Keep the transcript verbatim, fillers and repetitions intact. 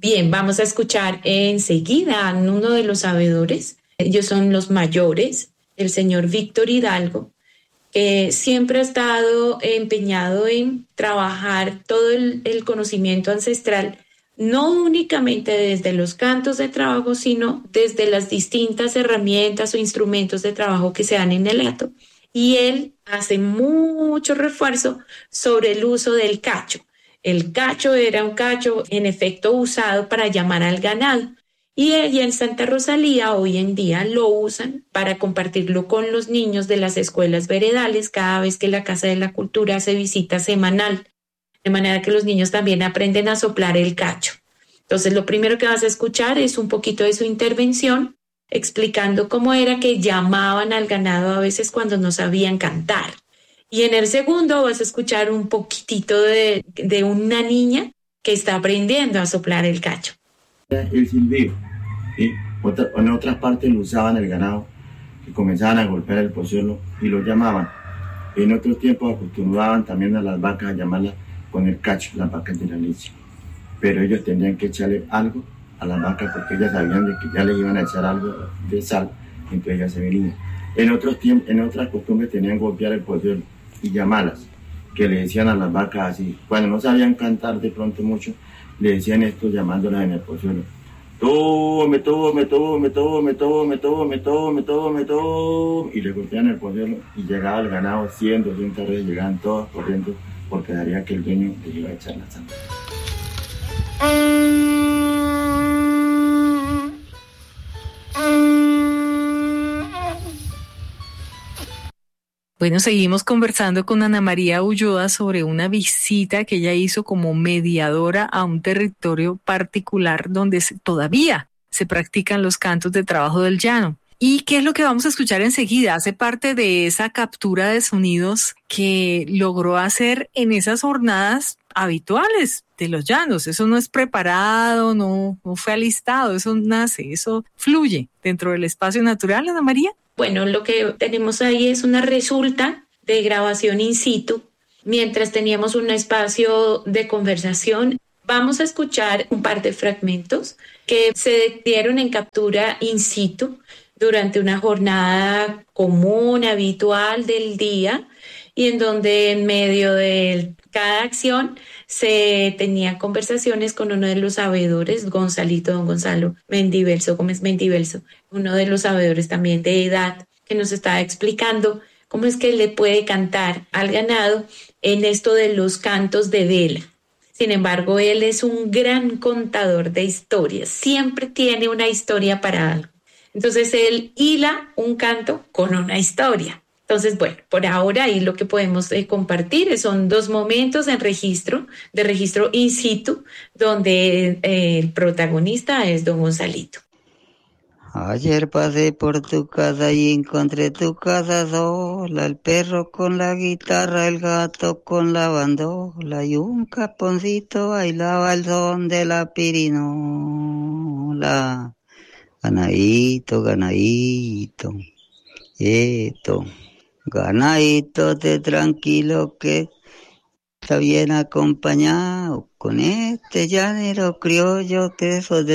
Bien, vamos a escuchar enseguida a uno de los sabedores. Ellos son los mayores, el señor Víctor Hidalgo, que siempre ha estado empeñado en trabajar todo el, el conocimiento ancestral, no únicamente desde los cantos de trabajo, sino desde las distintas herramientas o instrumentos de trabajo que se dan en el hato. Y él hace mucho refuerzo sobre el uso del cacho. El cacho era un cacho, en efecto, usado para llamar al ganado. Y ella en Santa Rosalía hoy en día lo usan para compartirlo con los niños de las escuelas veredales cada vez que la Casa de la Cultura hace visita semanal. De manera que los niños también aprenden a soplar el cacho. Entonces, lo primero que vas a escuchar es un poquito de su intervención, explicando cómo era que llamaban al ganado a veces cuando no sabían cantar. Y en el segundo vas a escuchar un poquitito de, de una niña que está aprendiendo a soplar el cacho. El silbido, ¿sí? Otra, en otras partes lo usaban el ganado, que comenzaban a golpear el pocillo y lo llamaban. En otros tiempos acostumbraban también a las vacas a llamarlas con el cacho, las vacas de la leche. Pero ellos tendrían que echarle algo a las vacas porque ellas sabían de que ya les iban a echar algo de sal, entonces ellas se venían. En otros tiempos, en otras costumbres tenían que golpear el pocillo y llamarlas, que le decían a las vacas así. Cuando no sabían cantar de pronto mucho, le decían esto llamándolas en el pocillo. Tome, tome, tome, tome, tome, tome, tome, tome, tome. Y le golpeaban el pocillo y llegaba el ganado cien, doscientas redes, llegaban todos corriendo porque daría que el dueño le iba a echar la sangre. Bueno, seguimos conversando con Ana María Ulloa sobre una visita que ella hizo como mediadora a un territorio particular donde se, todavía se practican los cantos de trabajo del llano. ¿Y qué es lo que vamos a escuchar enseguida? Hace parte de esa captura de sonidos que logró hacer en esas jornadas habituales de los llanos. Eso no es preparado, no, no fue alistado, eso nace, eso fluye dentro del espacio natural, Ana María. Bueno, lo que tenemos ahí es una resulta de grabación in situ. Mientras teníamos un espacio de conversación, vamos a escuchar un par de fragmentos que se dieron en captura in situ durante una jornada común, habitual del día, y en donde en medio de cada acción se tenían conversaciones con uno de los sabedores, Gonzalito, don Gonzalo Mendivelso, Gómez Mendivelso, uno de los sabedores también de edad, que nos estaba explicando cómo es que le puede cantar al ganado en esto de los cantos de vela. Sin embargo, él es un gran contador de historias, siempre tiene una historia para algo. Entonces él hila un canto con una historia. Entonces, bueno, por ahora ahí lo que podemos eh, compartir son dos momentos en registro, de registro in situ, donde eh, el protagonista es don Gonzalito. Ayer pasé por tu casa y encontré tu casa sola, el perro con la guitarra, el gato con la bandola y un caponcito bailaba el son de la pirinola. Ganadito, ganadito, esto. Ganadito, te tranquilo que está bien acompañado con este llanero criollo que eso de